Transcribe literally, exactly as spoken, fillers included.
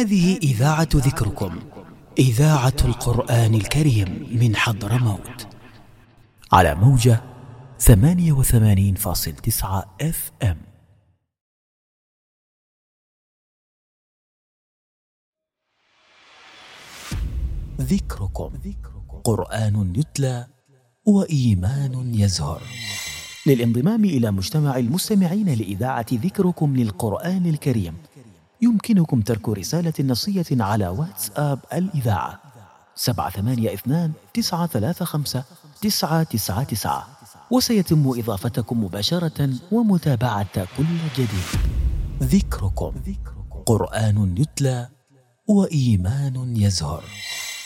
هذه إذاعة ذكركم، إذاعة القرآن الكريم من حضرموت، على موجة ثمانية وثمانين فاصلة تسعة اف ام. ذكركم، قرآن يتلى وإيمان يزهر. للانضمام إلى مجتمع المستمعين لإذاعة ذكركم للقرآن الكريم يمكنكم ترك رسالة نصية على واتساب الإذاعة سبعة ثمانية اثنان تسعة ثلاثة خمسة تسعة تسعة تسعة، وسيتم إضافتكم مباشرة ومتابعة كل جديد. ذكركم، قرآن يتلى وإيمان يزهر.